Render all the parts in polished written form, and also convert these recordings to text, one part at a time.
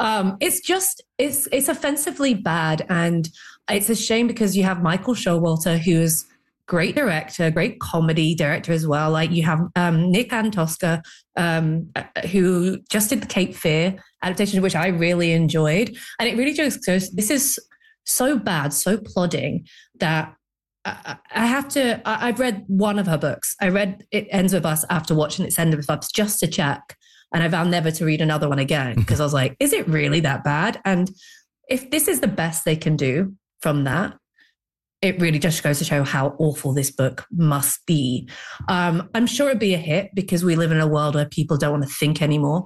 It's offensively bad. And it's a shame because you have Michael Showalter, who's great director, great comedy director as well. Like you have Nick Antosca, who just did the Cape Fear adaptation, which I really enjoyed. And it really just goes, this is so bad, so plodding that I've read one of her books. I read It Ends With Us after watching It Ends With Us just to check. And I vowed never to read another one again because I was like, is it really that bad? And if this is the best they can do from that, it really just goes to show how awful this book must be. I'm sure it'd be a hit because we live in a world where people don't want to think anymore.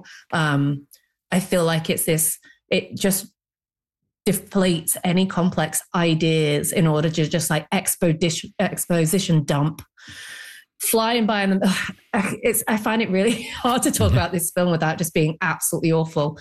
I feel like it just deflates any complex ideas in order to just like exposition dump flying by. And I find it really hard to talk about this film without just being absolutely awful.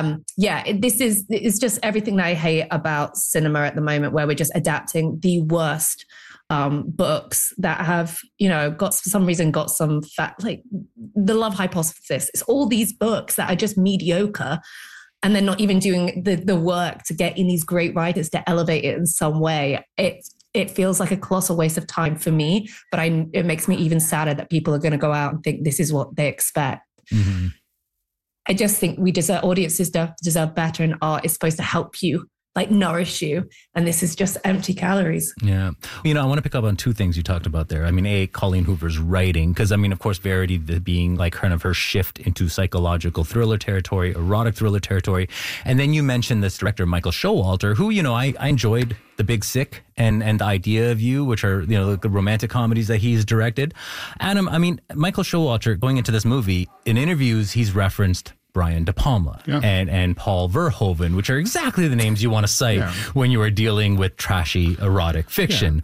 It's just everything that I hate about cinema at the moment, where we're just adapting the worst books that have, got for some reason got some like The Love Hypothesis. It's all these books that are just mediocre. And they're not even doing the work to get in these great writers to elevate it in some way. It feels like a colossal waste of time for me, but it makes me even sadder that people are going to go out and think this is what they expect. Mm-hmm. I just think audiences deserve better, and art is supposed to help you, like nourish you. And this is just empty calories. Yeah. I want to pick up on two things you talked about there. I mean, Colleen Hoover's writing, because of course, Verity being like kind of her shift into psychological thriller territory, erotic thriller territory. And then you mentioned this director, Michael Showalter, who, I enjoyed The Big Sick and The Idea of You, which are, the romantic comedies that he's directed. Adam, Michael Showalter, going into this movie, in interviews, he's referenced Brian De Palma and Paul Verhoeven, which are exactly the names you want to cite when you are dealing with trashy erotic fiction.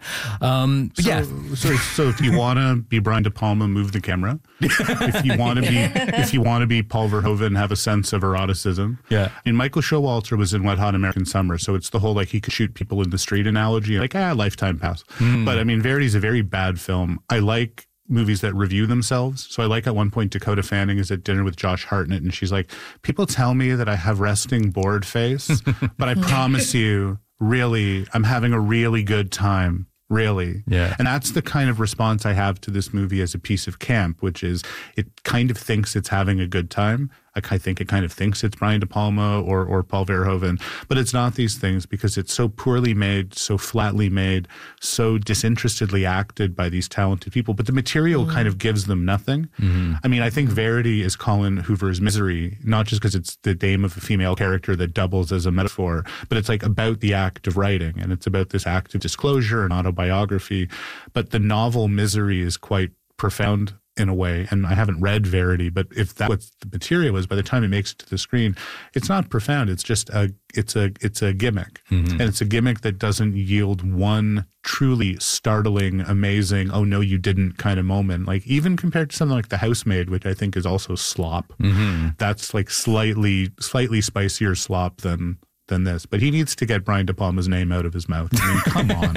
So if you want to be Brian De Palma, move the camera. If you want to be Paul Verhoeven, have a sense of eroticism. Yeah. Michael Showalter was in Wet Hot American Summer, so it's the whole like he could shoot people in the street analogy, like lifetime pass. But Verity's a very bad film. I like movies that review themselves. So I like at one point Dakota Fanning is at dinner with Josh Hartnett and she's like, people tell me that I have resting bored face, but I promise you, really, I'm having a really good time. Really. Yeah. And that's the kind of response I have to this movie as a piece of camp, which is it kind of thinks it's having a good time. I think it kind of thinks it's Brian De Palma or Paul Verhoeven, but it's not these things because it's so poorly made, so flatly made, so disinterestedly acted by these talented people. But the material kind of gives them nothing. Mm-hmm. I think Verity is Colleen Hoover's Misery, not just because it's the name of a female character that doubles as a metaphor, but it's like about the act of writing, and it's about this act of disclosure and autobiography. But the novel Misery is quite profound in a way, and I haven't read Verity, but if that's what the material is, by the time it makes it to the screen, it's not profound. It's just it's a gimmick, and it's a gimmick that doesn't yield one truly startling, amazing, oh no you didn't kind of moment. Like even compared to something like The Housemaid, which I think is also slop, that's like slightly spicier slop than this, but he needs to get Brian De Palma's name out of his mouth. Come on.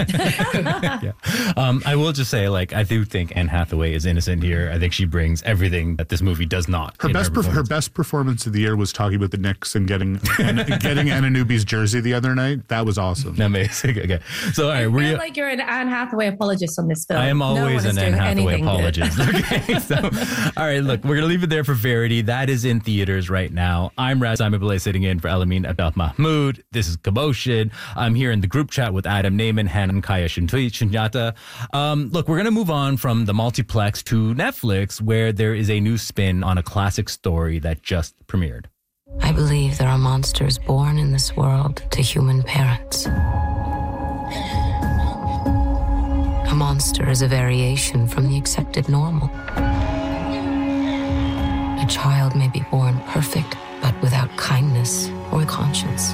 I will just say, I do think Anne Hathaway is innocent here. I think she brings everything that this movie does not. Her best performance of the year was talking about the Knicks and getting Anunoby's jersey the other night. That was awesome. Amazing. Okay, so all right, I feel like you're an Anne Hathaway apologist on this film. I am always an Anne Hathaway apologist. Okay, so all right, look, we're gonna leave it there for Verity. That is in theaters right now. I'm Raz Imabile sitting in for Elamin Abdel Mahmoud. This is Commotion. I'm here in the group chat with Adam Naiman, Hannah and Kaya Shunyata. Look, we're going to move on from the multiplex to Netflix, where there is a new spin on a classic story that just premiered. I believe there are monsters born in this world to human parents. A monster is a variation from the accepted normal. A child may be born perfect, but without kindness or conscience.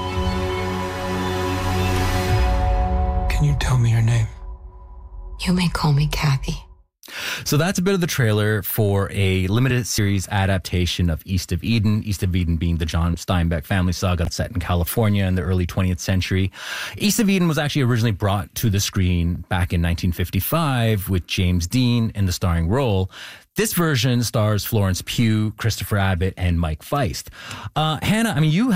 Can you tell me your name? You may call me Kathy. So that's a bit of the trailer for a limited series adaptation of East of Eden. East of Eden being the John Steinbeck family saga set in California in the early 20th century. East of Eden was actually originally brought to the screen back in 1955 with James Dean in the starring role. This version stars Florence Pugh, Christopher Abbott, and Mike Feist. Hannah, you